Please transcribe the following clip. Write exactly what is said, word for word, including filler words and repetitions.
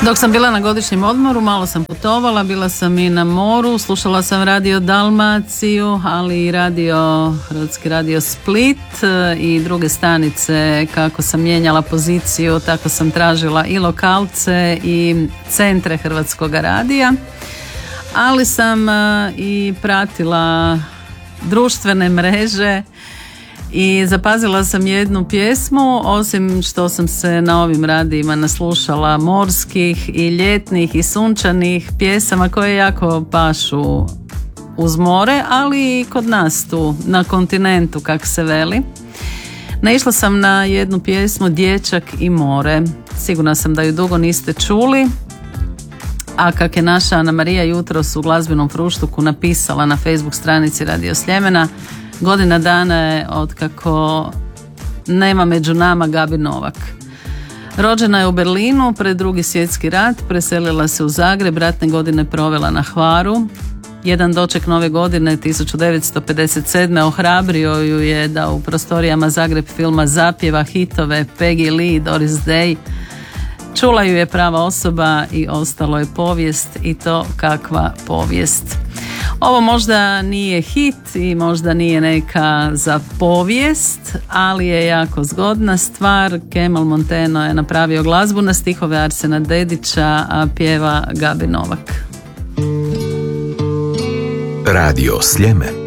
Dok sam bila na godišnjem odmoru, malo sam putovala, bila sam i na moru, slušala sam radio Dalmaciju, ali i radio, Hrvatski radio Split i druge stanice. Kako sam mijenjala poziciju, tako sam tražila i lokalce i centre Hrvatskog radija, ali sam i pratila društvene mreže i zapazila sam jednu pjesmu, osim što sam se na ovim radijima naslušala morskih i ljetnih i sunčanih pjesama koje jako pašu uz more, ali i kod nas tu na kontinentu, kak se veli. Naišla sam na jednu pjesmu Dječak i more. Sigurna sam da ju dugo niste čuli, a kak je naša Ana Marija jutros u glazbenom fruštuku napisala na Facebook stranici Radio Sljemena, godina dana je otkako nema među nama Gabi Novak. Rođena je u Berlinu pred Drugi svjetski rat, preselila se u Zagreb, ratne godine provela na Hvaru. Jedan doček nove godine tisuću devetsto pedeset sedme ohrabrio ju je da u prostorijama Zagreb filma zapjeva hitove Peggy Lee, Doris Day. Čula ju je prava osoba i ostalo je povijest, i to kakva povijest. Ovo možda nije hit i možda nije neka za povijest, ali je jako zgodna stvar. Kemal Monteno je napravio glazbu na stihove Arsena Dedića, a pjeva Gabi Novak. Radio Sljeme.